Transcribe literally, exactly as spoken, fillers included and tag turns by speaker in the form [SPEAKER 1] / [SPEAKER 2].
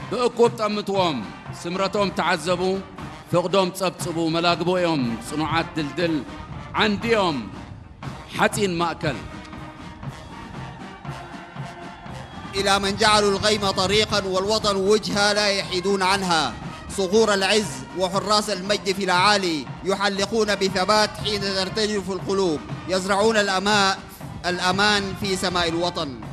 [SPEAKER 1] بأكوب تأمتوهم سمرتهم تعذبوا فقدهم تصبصبوا ملاقبوا يوم صنوعات دلدل عنديهم حتين مأكل
[SPEAKER 2] إلى من جعلوا الغيم طريقا والوطن وجهة لا يحيدون عنها. صقور العز وحراس المجد في الأعالي يحلقون بثبات حين ترتجف القلوب، يزرعون الأماء الأمان في سماء الوطن.